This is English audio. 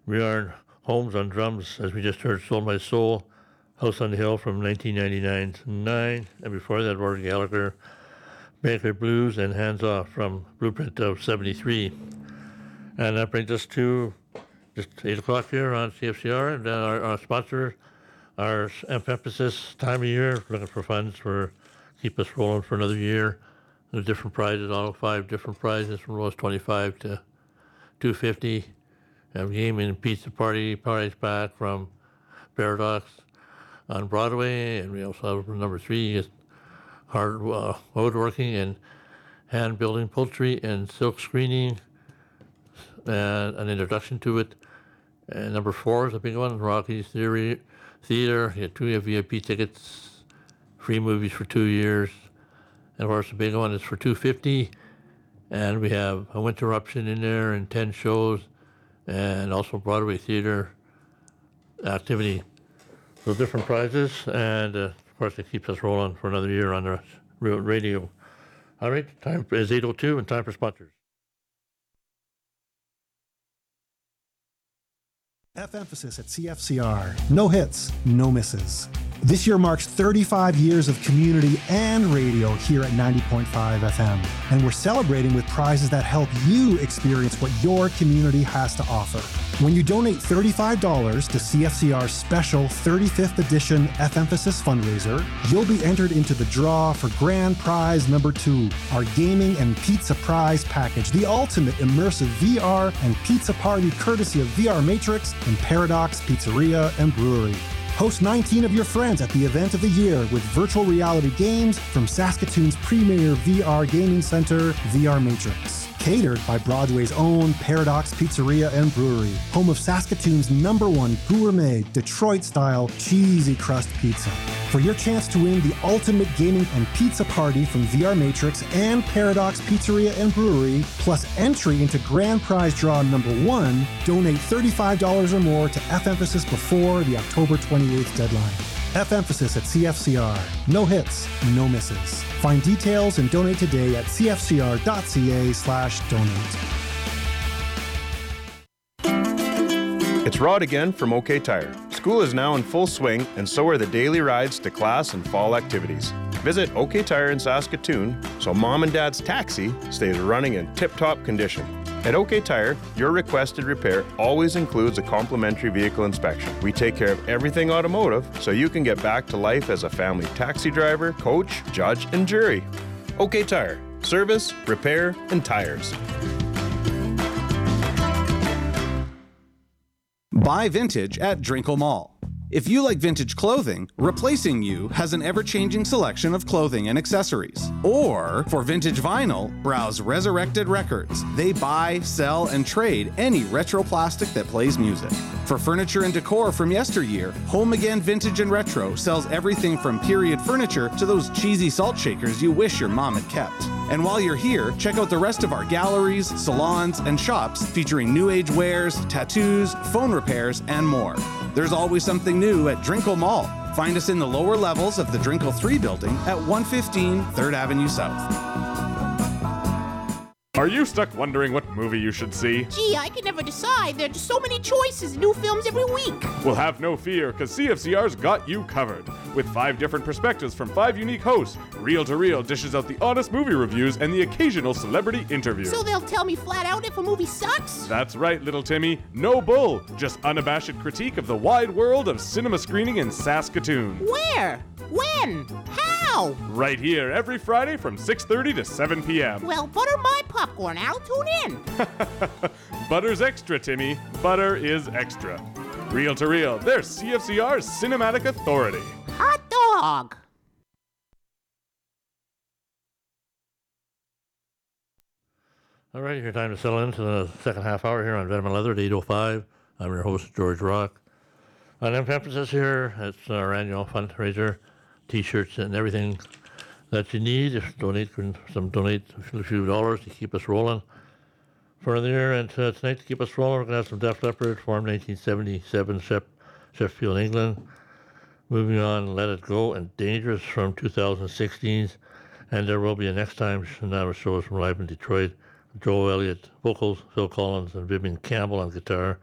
Bjorn Holmes on drums, as we just heard, Sold My Soul, House on the Hill from 1999 to 9. And before that, Rory Gallagher, Baker Blues, and Hands Off from Blueprint of 73. And that brings us to just 8 o'clock here on CFCR. And our sponsor, our emphasis time of year, looking for funds for keep us rolling for another year. There's different prizes, all 5 different prizes from lowest 25 to 250. Have game and pizza party prize pack from Paradox on Broadway, and we also have number 3 is hard woodworking and hand building poultry and silk screening, and an introduction to it. And number 4 is a big one, Rocky's Theater. You get 2 VIP tickets, free movies for 2 years. And of course, the big one is for $250, and we have a winter eruption in there and 10 shows, and also Broadway theater activity. So different prizes, and of course, it keeps us rolling for another year on the radio. All right, time is 8:02, and time for sponsors. F-Emphasis at CFCR. No hits, no misses. This year marks 35 years of community and radio here at 90.5 FM. And we're celebrating with prizes that help you experience what your community has to offer. When you donate $35 to CFCR's special 35th edition F-Emphasis fundraiser, you'll be entered into the draw for grand prize number 2, our gaming and pizza prize package, the ultimate immersive VR and pizza party courtesy of VR Matrix and Paradox Pizzeria and Brewery. Host 19 of your friends at the event of the year with virtual reality games from Saskatoon's premier VR gaming center, VR Matrix. Catered by Broadway's own Paradox Pizzeria and Brewery, home of Saskatoon's #1 gourmet, Detroit-style, cheesy crust pizza. For your chance to win the ultimate gaming and pizza party from VR Matrix and Paradox Pizzeria and Brewery, plus entry into grand prize draw number 1, donate $35 or more to F-Emphasis before the October 28th deadline. F-Emphasis at CFCR. No hits, no misses. Find details and donate today at cfcr.ca/donate. It's Rod again from OK Tire. School is now in full swing, and so are the daily rides to class and fall activities. Visit OK Tire in Saskatoon so Mom and Dad's taxi stays running in tip-top condition. At OK Tire, your requested repair always includes a complimentary vehicle inspection. We take care of everything automotive so you can get back to life as a family taxi driver, coach, judge, and jury. OK Tire. Service, repair, and tires. Buy vintage at Drinkle Mall. If you like vintage clothing, Replacing You has an ever-changing selection of clothing and accessories. Or, for vintage vinyl, browse Resurrected Records. They buy, sell, and trade any retro plastic that plays music. For furniture and decor from yesteryear, Home Again Vintage and Retro sells everything from period furniture to those cheesy salt shakers you wish your mom had kept. And while you're here, check out the rest of our galleries, salons, and shops featuring new age wares, tattoos, phone repairs, and more. There's always something new at Drinkle Mall. Find us in the lower levels of the Drinkle 3 building at 115 3rd Avenue South. Are you stuck wondering what movie you should see? Gee, I can never decide. There are just so many choices, new films every week. Well, have no fear, because CFCR's got you covered. With 5 different perspectives from 5 unique hosts, Reel to Reel dishes out the honest movie reviews and the occasional celebrity interview. So they'll tell me flat out if a movie sucks? That's right, little Timmy. No bull, just unabashed critique of the wide world of cinema screening in Saskatoon. Where? When? How? Right here, every Friday from 6:30 to 7 p.m. Well, butter my popcorn. I'll tune in. Butter's extra, Timmy. Butter is extra. Reel to Reel, they're CFCR's cinematic authority. Hot dog. All right, your time to settle into the second half hour here on Venom and Leather at 8:05. I'm your host, George Rock. On emphasis here, it's our annual fundraiser, T-shirts and everything that you need. Just donate a few dollars to keep us rolling for the year. And tonight, to keep us rolling, we're going to have some Def Leppard, formed 1977, Sheffield, England. Moving on, Let It Go and Dangerous from 2016. And there will be a next time now shows from live in Detroit. Joel Elliott vocals, Phil Collins, and Vivian Campbell on guitar.